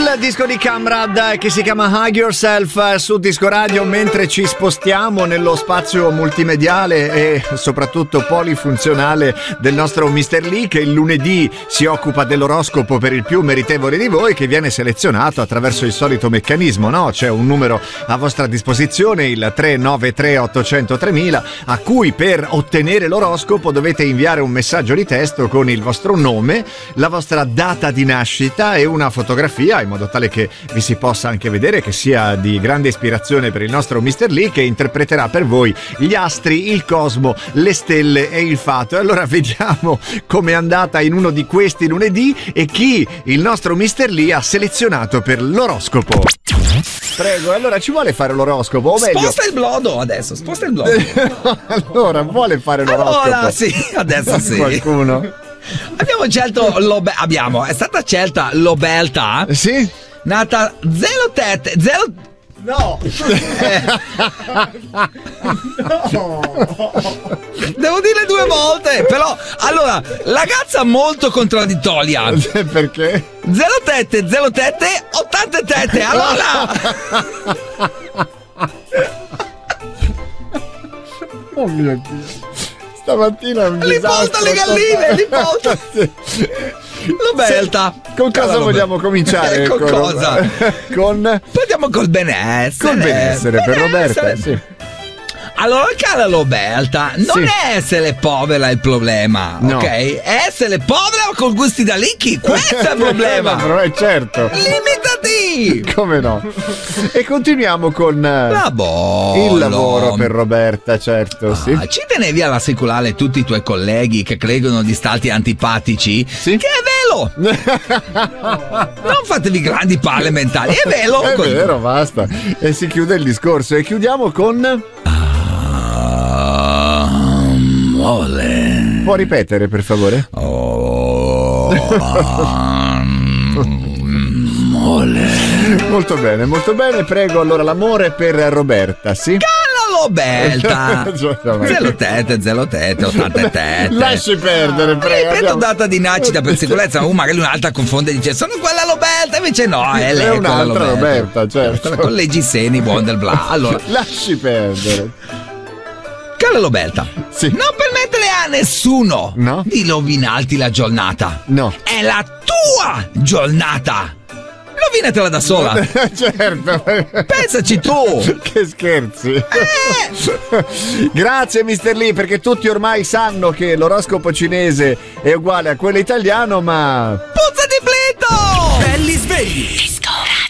Il disco di Kamrad che si chiama Hug Yourself su Disco Radio, mentre ci spostiamo nello spazio multimediale e soprattutto polifunzionale del nostro Mr. Lee, che il lunedì si occupa dell'oroscopo per il più meritevole di voi, che viene selezionato attraverso il solito meccanismo, no? C'è un numero a vostra disposizione, il 393 800 3000, a cui per ottenere l'oroscopo dovete inviare un messaggio di testo con il vostro nome, la vostra data di nascita e una fotografia, in modo tale che vi si possa anche vedere, che sia di grande ispirazione per il nostro Mr. Lee, che interpreterà per voi gli astri, il cosmo, le stelle e il fato. E allora vediamo com'è andata in uno di questi lunedì e chi il nostro Mr. Lee ha selezionato per l'oroscopo. Prego, allora ci vuole fare l'oroscopo? O meglio, sposta il blodo adesso, sposta il blodo. Allora, vuole fare l'oroscopo? Allora, sì, adesso sì. Qualcuno? Abbiamo scelto è stata scelta Lobelta. Sì? Nata Zelotete. No! No! Devo dirle due volte, però. Allora, ragazza molto contraddittoria. Perché? Zelotete, 80 tette, allora! Oh mio Dio. Stamattina è un disastro. Le galline, li porta. Lobelta. Con cosa vogliamo cominciare? Con cosa? Partiamo col benessere. Col benessere per Roberta, sì. Allora, cara Roberta, non è essere povera il problema, no. Ok? È essere povera con gusti da licchi, questo è il problema. Però è certo. Limitati. Come no? E continuiamo con il lavoro per Roberta, certo, sì. Ci tenevi ad assicurare tutti i tuoi colleghi che credono di starti antipatici? Sì? Che è vero. Non fatevi grandi palle mentali, è vero. È vero, basta. E si chiude il discorso. E chiudiamo con... Mole. Può ripetere, per favore? Mole. Molto bene, prego. Allora, l'amore per Roberta, sì? Cala Roberta. Zelotete, 80 tette. Lasci perdere, prego. Ripeto data di nascita per sicurezza. Magari un'altra confonde e dice sono quella Roberta, invece no, è lei. È un'altra Roberta, certo. Con le Giseni, Bondel, bla. Allora, lasci perdere. Cara Roberta, sì. Non permettere a nessuno di rovinarti la giornata. No. È la tua giornata. Rovinatela da sola. Certo. Pensaci tu. Che scherzi. Grazie Mr. Lee, perché tutti ormai sanno che l'oroscopo cinese è uguale a quello italiano, ma... Puzza di Plito! Belli svegli,